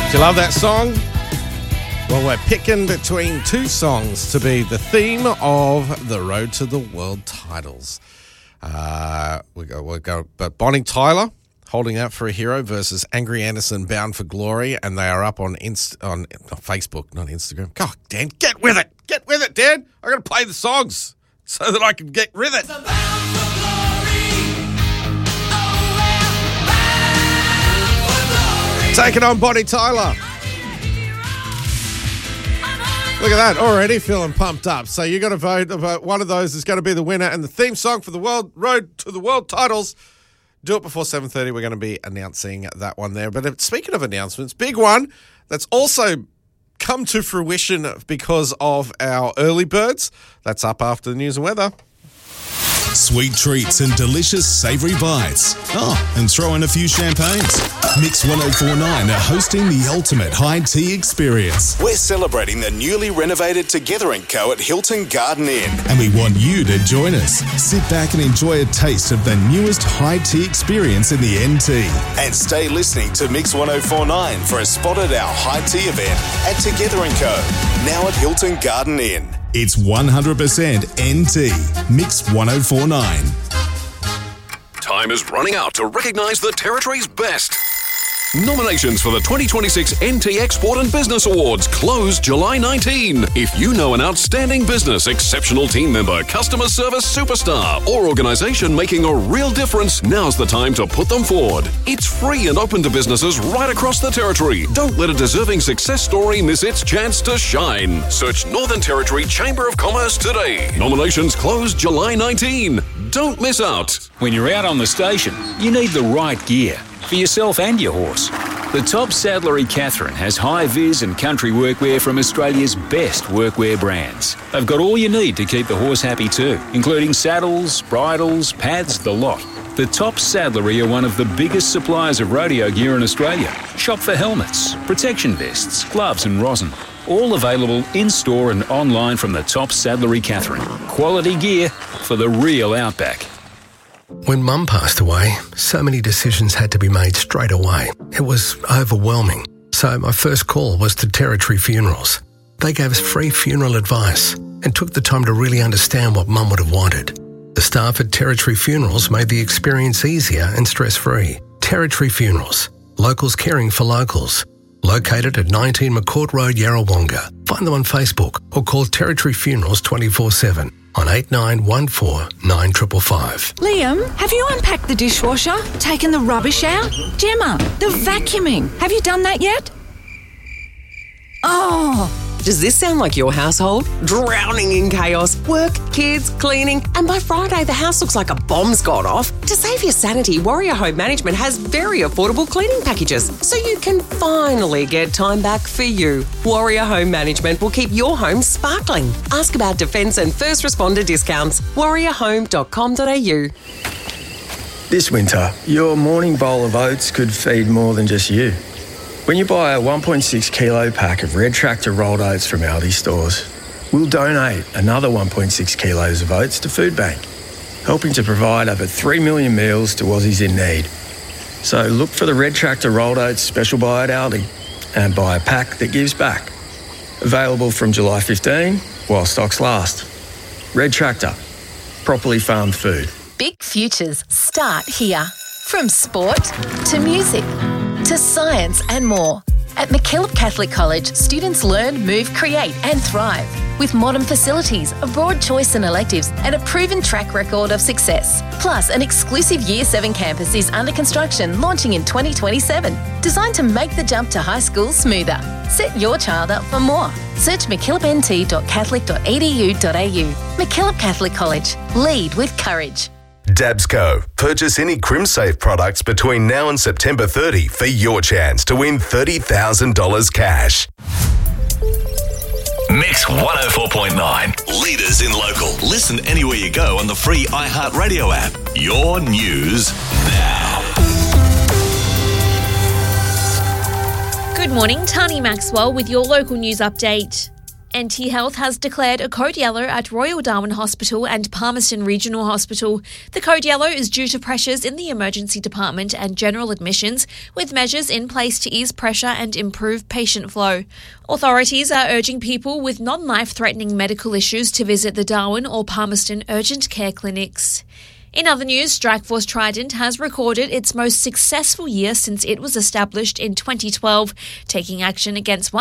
Do you love that song? Well, we're picking between two songs to be the theme of the Road to the World titles. We go, but Bonnie Tyler, Holding Out for a Hero versus Angry Anderson, Bound for Glory, and they are up on Facebook, not Instagram. God, Dan, get with it. Get with it, Dan. I got to play the songs so that I can get with it. Taking on Bonnie Tyler. Look at that, already feeling pumped up. So you got to vote about one of those is going to be the winner, and the theme song for the Road to the World titles. Do it before 7:30. We're going to be announcing that one there. But speaking of announcements, big one that's also come to fruition because of our early birds. That's up after the news and weather. Sweet treats and delicious savoury bites. Oh, and throw in a few champagnes. Mix 1049 are hosting the ultimate high tea experience. We're celebrating the newly renovated Together & Co at Hilton Garden Inn, and we want you to join us. Sit back and enjoy a taste of the newest high tea experience in the NT. And stay listening to Mix 1049 for a spot at our high tea event at Together & Co, now at Hilton Garden Inn. It's 100% NT. Mix 1049. Time is running out to recognise the Territory's best. Nominations for the 2026 NT Export and Business Awards close July 19. If you know an outstanding business, exceptional team member, customer service superstar, or organisation making a real difference, now's the time to put them forward. It's free and open to businesses right across the Territory. Don't let a deserving success story miss its chance to shine. Search Northern Territory Chamber of Commerce today. Nominations close July 19. Don't miss out. When you're out on the station, you need the right gear for yourself and your horse. The Top Saddlery Catherine has high-vis and country workwear from Australia's best workwear brands. They've got all you need to keep the horse happy too, including saddles, bridles, pads, the lot. The Top Saddlery are one of the biggest suppliers of rodeo gear in Australia. Shop for helmets, protection vests, gloves and rosin. All available in-store and online from the Top Saddlery Catherine. Quality gear for the real outback. When Mum passed away, so many decisions had to be made straight away. It was overwhelming. So my first call was to Territory Funerals. They gave us free funeral advice and took the time to really understand what Mum would have wanted. The staff at Territory Funerals made the experience easier and stress-free. Territory Funerals. Locals caring for locals. Located at 19 McCourt Road, Yarrawonga. Find them on Facebook or call Territory Funerals 24/7 on 8914 9555. Liam, have you unpacked the dishwasher? Taken the rubbish out? Gemma, the vacuuming. Have you done that yet? Oh. Does this sound like your household? Drowning in chaos, work, kids, cleaning, and by Friday the house looks like a bomb's gone off. To save your sanity, Warrior Home Management has very affordable cleaning packages, so you can finally get time back for you. Warrior Home Management will keep your home sparkling. Ask about defence and first responder discounts. warriorhome.com.au. This winter, your morning bowl of oats could feed more than just you. When you buy a 1.6 kilo pack of Red Tractor rolled oats from Aldi stores, we'll donate another 1.6 kilos of oats to Food Bank, helping to provide over 3 million meals to Aussies in need. So look for the Red Tractor rolled oats special buy at Aldi and buy a pack that gives back. Available from July 15 while stocks last. Red Tractor, properly farmed food. Big futures start here. From sport to music to science and more. At MacKillop Catholic College, students learn, move, create and thrive. With modern facilities, a broad choice in electives and a proven track record of success. Plus, an exclusive Year 7 campus is under construction, launching in 2027. Designed to make the jump to high school smoother. Set your child up for more. Search mckillopnt.catholic.edu.au. MacKillop Catholic College. Lead with courage. Dabsco. Purchase any CrimSafe products between now and September 30 for your chance to win $30,000 cash. Mix 104.9. Leaders in local. Listen anywhere you go on the free iHeartRadio app. Your news now. Good morning, Tani Maxwell with your local news update. NT Health has declared a code yellow at Royal Darwin Hospital and Palmerston Regional Hospital. The code yellow is due to pressures in the emergency department and general admissions, with measures in place to ease pressure and improve patient flow. Authorities are urging people with non-life-threatening medical issues to visit the Darwin or Palmerston urgent care clinics. In other news, Strikeforce Trident has recorded its most successful year since it was established in 2012, taking action against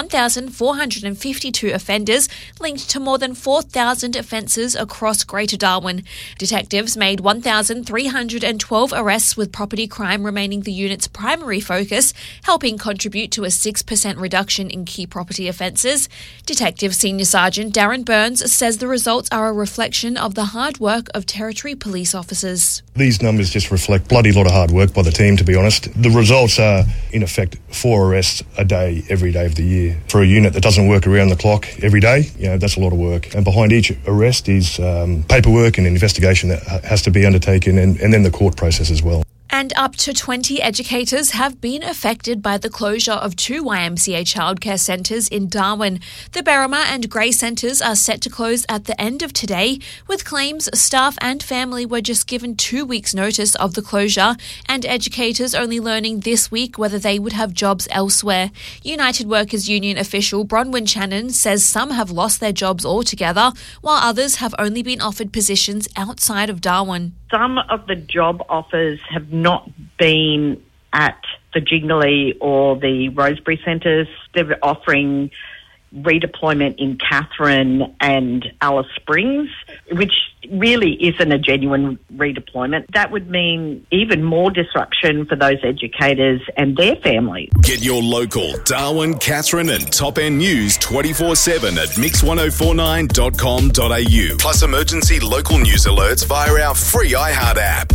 1,452 offenders linked to more than 4,000 offences across Greater Darwin. Detectives made 1,312 arrests, with property crime remaining the unit's primary focus, helping contribute to a 6% reduction in key property offences. Detective Senior Sergeant Darren Burns says the results are a reflection of the hard work of Territory police officers. These numbers just reflect bloody lot of hard work by the team, to be honest. The results are, in effect, 4 arrests a day, every day of the year. For a unit that doesn't work around the clock every day, that's a lot of work. And behind each arrest is paperwork and investigation that has to be undertaken, and then the court process as well. And up to 20 educators have been affected by the closure of 2 YMCA childcare centres in Darwin. The Berrima and Grey centres are set to close at the end of today, with claims staff and family were just given 2 weeks' notice of the closure, and educators only learning this week whether they would have jobs elsewhere. United Workers Union official Bronwyn Shannon says some have lost their jobs altogether, while others have only been offered positions outside of Darwin. Some of the job offers have not been at the Jingley or the Rosebery centres. They're offering redeployment in Katherine and Alice Springs, which really isn't a genuine redeployment. That would mean even more disruption for those educators and their families. Get your local Darwin, Katherine and Top End news 24/7 at mix1049.com.au. Plus emergency local news alerts via our free iHeart app.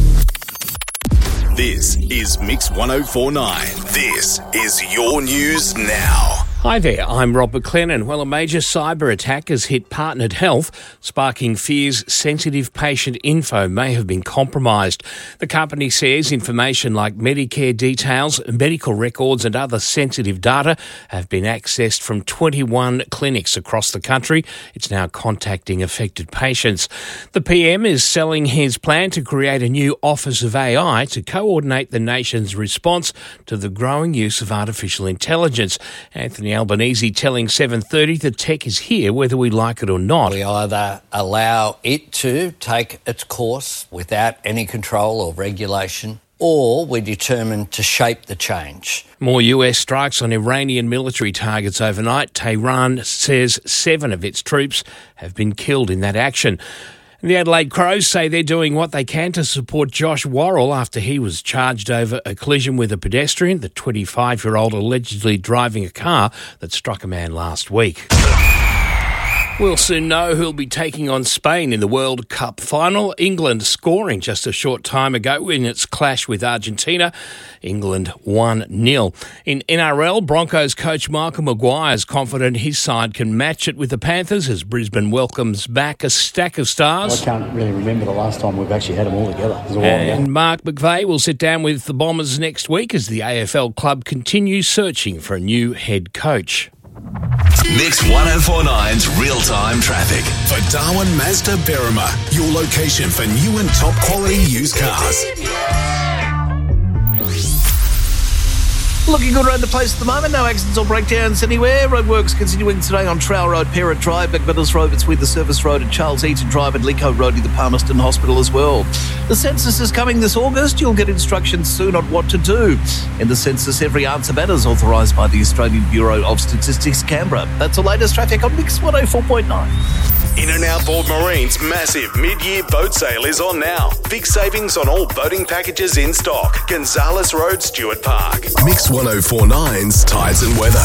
This is Mix 1049. This is your news now. Hi there, I'm Rob McLennan. Well, a major cyber attack has hit Partnered Health, sparking fears sensitive patient info may have been compromised. The company says information like Medicare details, medical records and other sensitive data have been accessed from 21 clinics across the country. It's now contacting affected patients. The PM is selling his plan to create a new Office of AI to coordinate the nation's response to the growing use of artificial intelligence. Anthony Albanese telling 7:30 the tech is here whether we like it or not. We either allow it to take its course without any control or regulation, or we're determined to shape the change. More US strikes on Iranian military targets overnight. Tehran says 7 of its troops have been killed in that action. The Adelaide Crows say they're doing what they can to support Josh Worrell after he was charged over a collision with a pedestrian, the 25-year-old allegedly driving a car that struck a man last week. We'll soon know who'll be taking on Spain in the World Cup final. England scoring just a short time ago in its clash with Argentina. England 1-0. In NRL, Broncos coach Michael Maguire is confident his side can match it with the Panthers as Brisbane welcomes back a stack of stars. I can't really remember the last time we've actually had them all together. It was a while ago. And Mark McVeigh will sit down with the Bombers next week as the AFL club continues searching for a new head coach. Mix 1049's real-time traffic. For Darwin Mazda Berrima, your location for new and top quality used cars. Looking good around the place at the moment. No accidents or breakdowns anywhere. Roadworks continuing today on Trowell Road, Parrot Drive, McMillis Road between the Service Road and Charles Eaton Drive, and Lincoln Road near the Palmerston Hospital as well. The census is coming this August. You'll get instructions soon on what to do. In the census, every answer matters, authorised by the Australian Bureau of Statistics, Canberra. That's the latest traffic on Mix 104.9. In and Outboard Marine's massive mid-year boat sale is on now. Big savings on all boating packages in stock. Gonzales Road, Stuart Park. Mix 1049's Tides and Weather.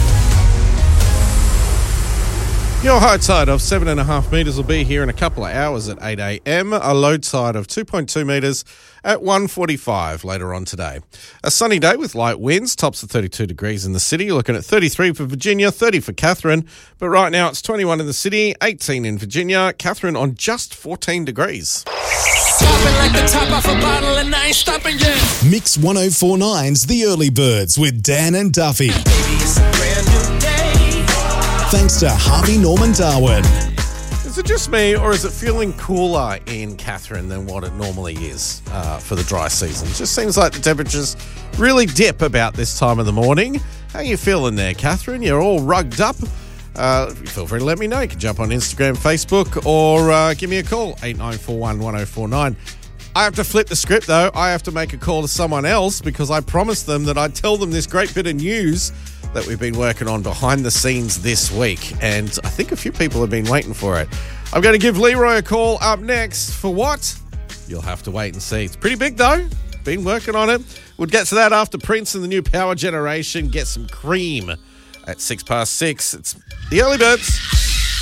Your high tide of 7.5 metres will be here in a couple of hours at 8 a.m. A low tide of 2.2 metres at 1:45 later on today. A sunny day with light winds, tops of 32 degrees in the city. You're looking at 33 for Virginia, 30 for Katherine. But right now it's 21 in the city, 18 in Virginia. Katherine on just 14 degrees. Like the top off a bottle and I ain't stopping yet. Mix 1049's The Early Birds with Dan and Duffy. Baby, it's a brand new day. Thanks to Harvey Norman Darwin. Is it just me, or is it feeling cooler in Katherine than what it normally is for the dry season? It just seems like the temperatures really dip about this time of the morning. How are you feeling there, Katherine? You're all rugged up. Feel free to let me know. You can jump on Instagram, Facebook, or give me a call, 8941 1049. I have to flip the script, though. I have to make a call to someone else because I promised them that I'd tell them this great bit of news that we've been working on behind the scenes this week. And I think a few people have been waiting for it. I'm going to give Leroy a call up next. For what? You'll have to wait and see. It's pretty big, though. Been working on it. We'll get to that after Prince and the new Power Generation. Get some cream at 6 past 6. It's the Early Birds.